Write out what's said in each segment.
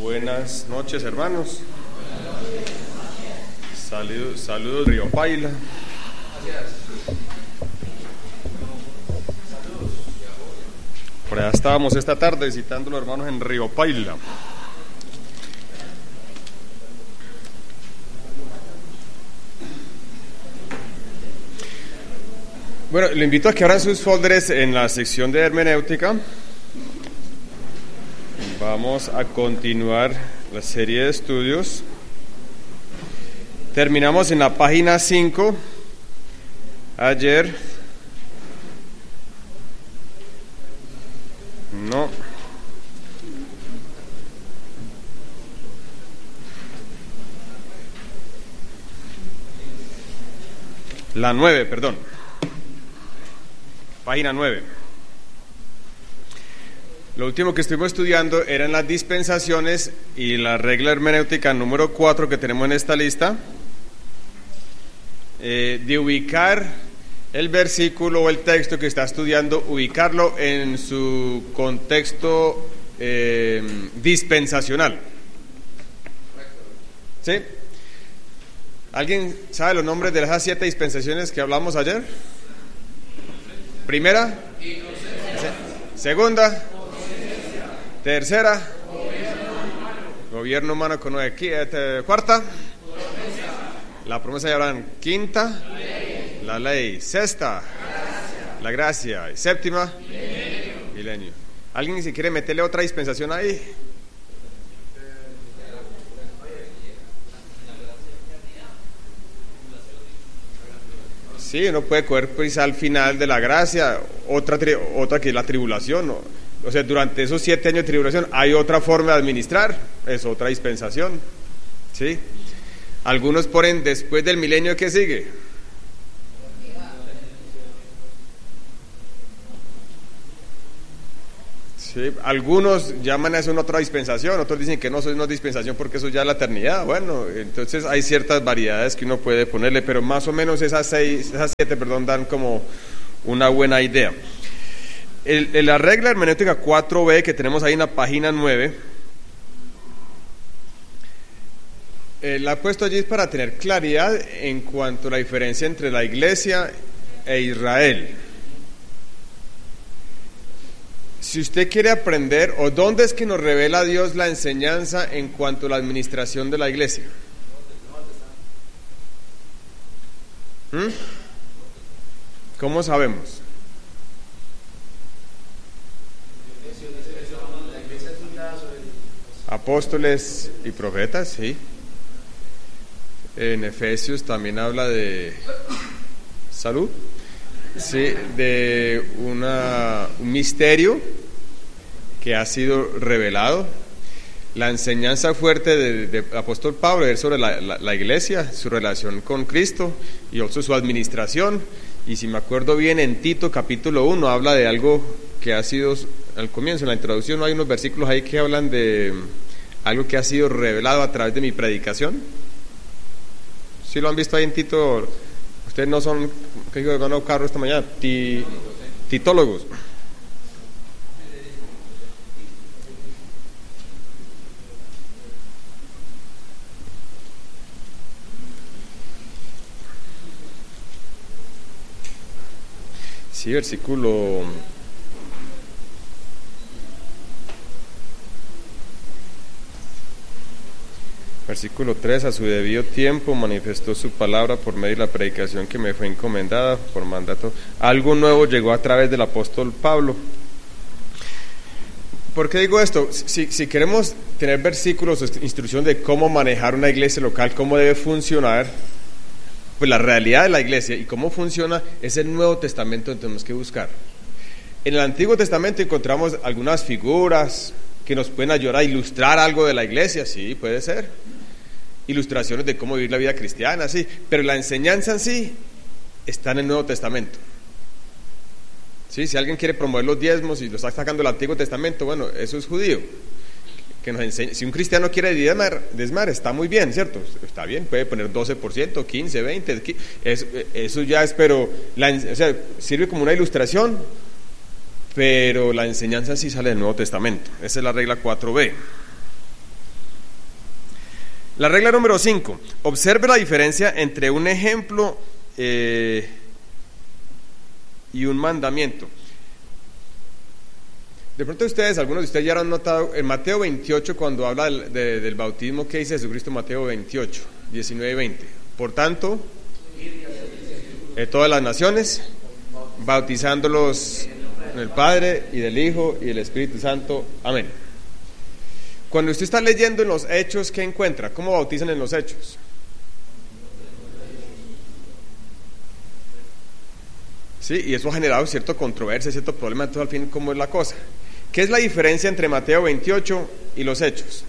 Buenas noches, hermanos. Saludos Río Paila. Por allá estábamos esta tarde visitando a los hermanos en Río Paila. Bueno, le invito a que abran sus folders en la sección de hermenéutica. Vamos a continuar la serie de estudios. Terminamos en la página 5 ayer. No. La 9, perdón. Página 9. Lo último que estuvimos estudiando eran las dispensaciones y la regla hermenéutica número 4 que tenemos en esta lista, de ubicar el versículo o el texto que está estudiando, ubicarlo en su contexto dispensacional. ¿Sí? ¿Alguien sabe los nombres de esas 7 dispensaciones que hablamos ayer? Primera, segunda, tercera, gobierno humano con 9, cuarta, la promesa de Abraham, quinta, la ley, sexta, la gracia, y séptima, milenio. ¿Alguien si quiere meterle otra dispensación ahí? Sí, uno puede coger pues al final de la gracia, otra que es la tribulación, ¿no? O sea, durante esos 7 años de tribulación hay otra forma de administrar, es otra dispensación, ¿sí? Algunos ponen después del milenio que sigue. Sí, algunos llaman a eso una otra dispensación, otros dicen que no, eso es una dispensación porque eso ya es la eternidad. Bueno, entonces hay ciertas variedades que uno puede ponerle, pero más o menos esas 7, dan como una buena idea. La regla hermenéutica 4b que tenemos ahí en la página 9, la he puesto allí para tener claridad en cuanto a la diferencia entre la iglesia e Israel. Si usted quiere aprender, o dónde es que nos revela Dios la enseñanza en cuanto a la administración de la iglesia. ¿Cómo sabemos? Apóstoles y profetas, sí. En Efesios también habla de salud, sí, de un misterio que ha sido revelado. La enseñanza fuerte del apóstol Pablo es sobre la iglesia, su relación con Cristo y also su administración. Y si me acuerdo bien, en Tito capítulo 1 habla de algo que ha sido, al comienzo, en la introducción, hay unos versículos ahí que hablan de algo que ha sido revelado a través de mi predicación. ¿Sí lo han visto ahí en Tito? Ustedes no son, ¿qué ganó Carlos esta mañana? Titólogos. Sí, versículo 3, a su debido tiempo manifestó su palabra por medio de la predicación que me fue encomendada por mandato. Algo nuevo llegó a través del apóstol Pablo. ¿Por qué digo esto? Si queremos tener versículos o instrucción de cómo manejar una iglesia local, cómo debe funcionar, pues la realidad de la iglesia y cómo funciona es el Nuevo Testamento que tenemos que buscar. En el Antiguo Testamento encontramos algunas figuras que nos pueden ayudar a ilustrar algo de la iglesia, sí, puede ser. Ilustraciones de cómo vivir la vida cristiana, sí, pero la enseñanza en sí está en el Nuevo Testamento. Sí, si alguien quiere promover los diezmos y lo está sacando del Antiguo Testamento, bueno, eso es judío. Que nos enseña. Si un cristiano quiere diezmar, está muy bien, ¿cierto? Está bien, puede poner 12%, 15, 20, eso ya es, pero o sea, sirve como una ilustración, pero la enseñanza sí sale del Nuevo Testamento. Esa es la regla 4b. La regla número 5. Observe la diferencia entre un ejemplo y un mandamiento. De pronto algunos de ustedes ya han notado en Mateo 28, cuando habla del bautismo, ¿qué dice Jesucristo en Mateo 28, 19 y 20? Por tanto, todas las naciones, bautizándolos en el Padre y del Hijo y del Espíritu Santo. Amén. Cuando usted está leyendo en los Hechos, ¿qué encuentra? ¿Cómo bautizan en los Hechos? Sí, y eso ha generado cierta controversia, cierto problema. Entonces, al fin, ¿cómo es la cosa? ¿Qué es la diferencia entre Mateo 28 y los Hechos?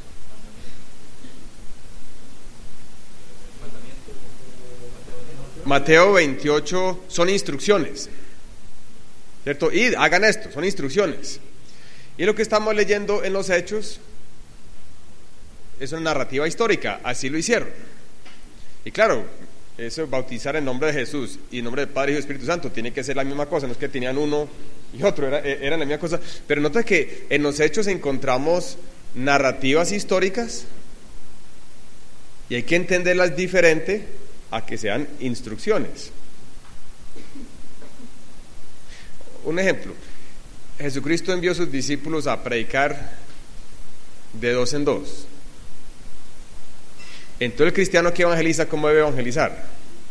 Mateo 28 son instrucciones, ¿cierto? Y hagan esto, son instrucciones. Y lo que estamos leyendo en los Hechos es una narrativa histórica, así lo hicieron. Y claro, eso, bautizar en nombre de Jesús y en nombre del Padre y del Espíritu Santo, tiene que ser la misma cosa, no es que tenían uno y otro, eran la misma cosa. Pero nota que en los Hechos encontramos narrativas históricas y hay que entenderlas diferente a que sean instrucciones. Un ejemplo, Jesucristo envió a sus discípulos a predicar de 2 en 2. Entonces el cristiano que evangeliza, ¿cómo debe evangelizar?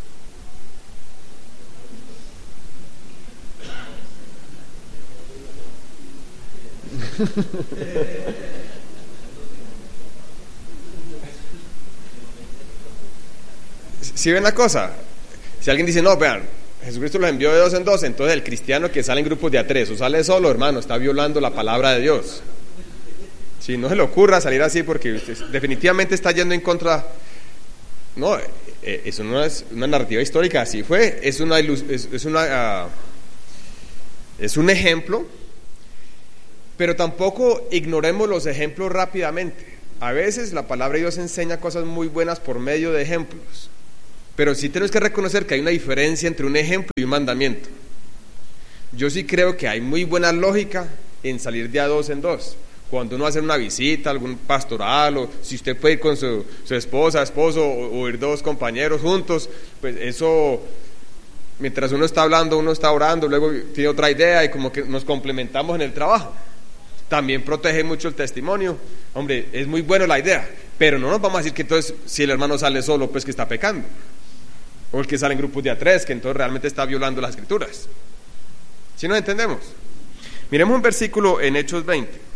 ¿Sí ven la cosa? Si alguien dice, no, vean, Jesucristo los envió de 2 en 2, entonces el cristiano que sale en grupos de a 3 o sale solo, hermano, está violando la palabra de Dios. Si no se le ocurra salir así, porque usted definitivamente está yendo en contra. No, eso no es una narrativa histórica, así fue, es un ejemplo, pero tampoco ignoremos los ejemplos rápidamente. A veces la palabra de Dios enseña cosas muy buenas por medio de ejemplos, pero sí tenemos que reconocer que hay una diferencia entre un ejemplo y un mandamiento. Yo sí creo que hay muy buena lógica en salir de a 2 en 2. Cuando uno va a hacer una visita, algún pastoral, o si usted puede ir con su esposa, esposo, o ir 2 compañeros juntos, pues eso, mientras uno está hablando, uno está orando, luego tiene otra idea y como que nos complementamos en el trabajo. También protege mucho el testimonio. Hombre, es muy buena la idea, pero no nos vamos a decir que entonces si el hermano sale solo, pues que está pecando, o el que sale en grupos de a 3, que entonces realmente está violando las escrituras. ¿Sí nos entendemos? Miremos un versículo en Hechos 20.